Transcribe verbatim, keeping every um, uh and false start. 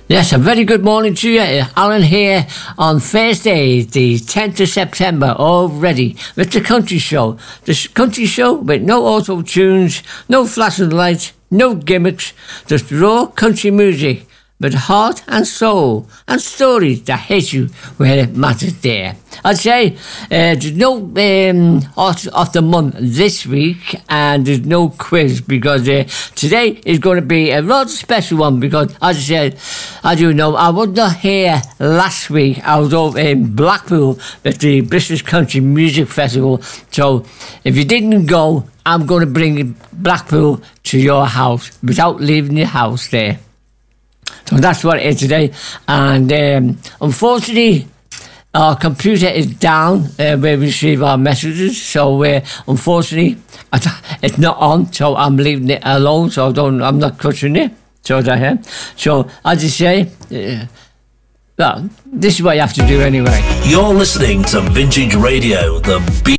Yes, a very good morning to you. Alan here on Thursday, the tenth of September, already with the Country Show. The Country Show with no auto-tunes, no flashing lights, no gimmicks, just raw country music with heart and soul and stories that hit you where it matters there. I'd say uh, there's no um, Art of the Month this week, and there's no quiz because uh, today is going to be a rather special one because, as I said, as you know, I was not here last week. I was over in Blackpool at the British Country Music Festival. So if you didn't go, I'm going to bring Blackpool to your house without leaving your house there. So that's what it is today. And um, unfortunately, our computer is down uh, where we receive our messages. So uh, unfortunately, it's not on. So I'm leaving it alone. So I don't, I'm not touching it. So that, uh, so as you say, uh, well, this is what you have to do anyway. You're listening to Vintage Radio, the